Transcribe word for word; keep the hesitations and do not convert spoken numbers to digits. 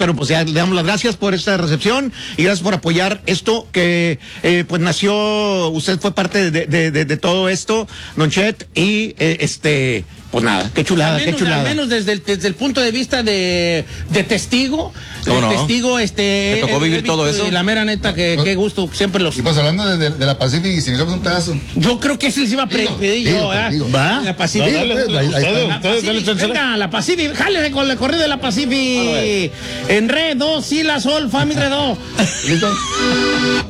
pero pues ya le damos las gracias por esta recepción y gracias por apoyar esto que eh, pues nació, usted fue parte de, de, de, de todo esto, Don Chet, y eh, este... Pues nada, qué chulada, menos, qué chulada. Al menos desde el, desde el punto de vista de, de testigo, ¿Cómo no? testigo, este... ¿Te tocó eh, vivir eh, todo eso? Y la mera neta, que qué gusto, siempre los... Y pues hablando de, de, de la Pacific, y si nos damos un pedazo. Yo creo que ese les iba a pre- pedir yo, ¿verdad? ¿Va? La Pacific. No, dale, dale, ahí- ahí está. La Pacific, venga, la Pacific, jale con la corrida de la Pacific. En re, do, si, la, sol, fa, mi, re, do. ¿Listo?